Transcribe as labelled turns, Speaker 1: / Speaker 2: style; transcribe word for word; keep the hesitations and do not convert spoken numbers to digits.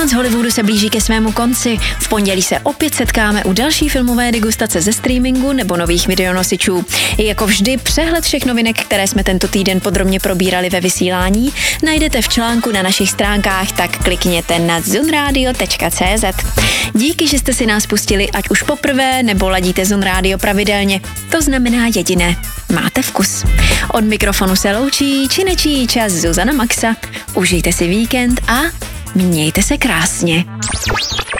Speaker 1: Půlnoc Hollywoodu se blíží ke svému konci. V pondělí se opět setkáme u další filmové degustace ze streamingu nebo nových videonosičů. I jako vždy přehled všech novinek, které jsme tento týden podrobně probírali ve vysílání, najdete v článku na našich stránkách, tak klikněte na zunradio tečka cé zet. Díky, že jste si nás pustili ať už poprvé nebo ladíte Zun Radio pravidelně. To znamená jediné. Máte vkus. Od mikrofonu se loučí či nečí čas Zuzana Maxa. Užijte si víkend a mějte se krásně.